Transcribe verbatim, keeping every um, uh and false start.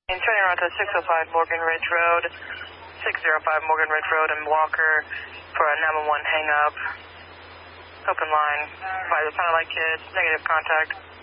And turning around to six oh five Morgan Ridge Road, six oh five Morgan Ridge Road in Walker for a nine one one hang up. Open line, advisor sounded like kids, negative contact.